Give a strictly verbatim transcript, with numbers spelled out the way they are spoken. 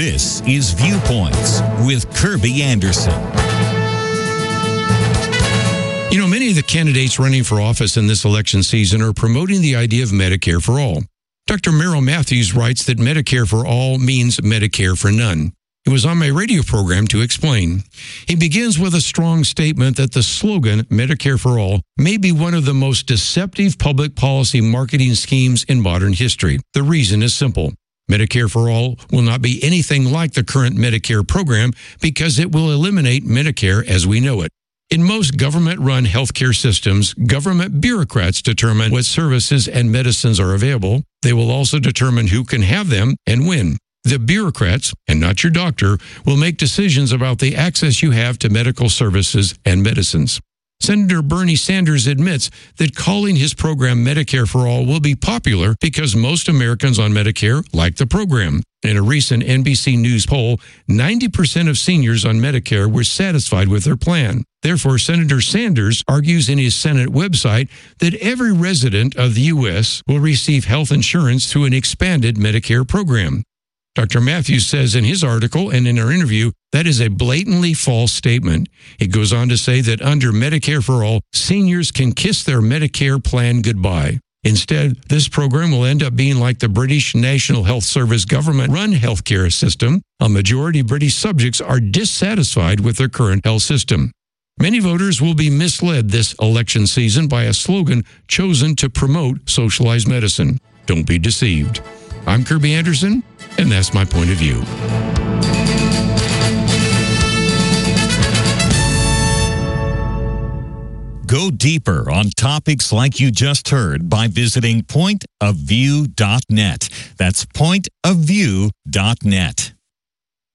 This is Viewpoints with Kirby Anderson. You know, many of the candidates running for office in this election season are promoting the idea of Medicare for all. Doctor Merrill Matthews writes that Medicare for all means Medicare for none. He was on my radio program to explain. He begins with a strong statement that the slogan, Medicare for all, may be one of the most deceptive public policy marketing schemes in modern history. The reason is simple. Medicare for all will not be anything like the current Medicare program because it will eliminate Medicare as we know it. In most government-run healthcare systems, government bureaucrats determine what services and medicines are available. They will also determine who can have them and when. The bureaucrats, and not your doctor, will make decisions about the access you have to medical services and medicines. Senator Bernie Sanders admits that calling his program Medicare for All will be popular because most Americans on Medicare like the program. In a recent N B C News poll, ninety percent of seniors on Medicare were satisfied with their plan. Therefore, Senator Sanders argues in his Senate website that every resident of the U S will receive health insurance through an expanded Medicare program. Doctor Matthews says in his article and in our interview that is a blatantly false statement. It goes on to say that under Medicare for All, seniors can kiss their Medicare plan goodbye. Instead, this program will end up being like the British National Health Service government-run healthcare system. A majority of British subjects are dissatisfied with their current health system. Many voters will be misled this election season by a slogan chosen to promote socialized medicine. Don't be deceived. I'm Kirby Anderson, and that's my point of view. Go deeper on topics like you just heard by visiting point of view dot net. That's point of view dot net.